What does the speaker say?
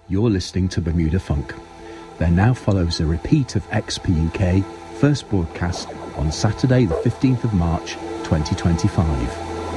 You're listening to Bermuda Funk. There now follows a repeat of XP UK, first broadcast on Saturday the 15th of March 2025.